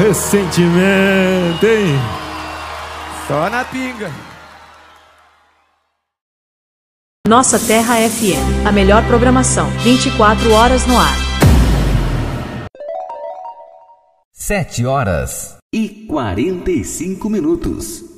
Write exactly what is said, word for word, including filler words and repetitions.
Ressentimento, hein? Só na pinga. Nossa Terra F M, a melhor programação, vinte e quatro horas no ar. Sete horas e quarenta e cinco minutos.